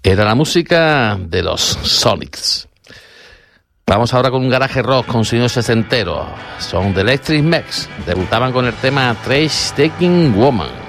Era la música de los Sonics. Vamos ahora con un garaje rock con sonido sesentero. Son The Electric Mex. Debutaban con el tema Trace Taking Woman.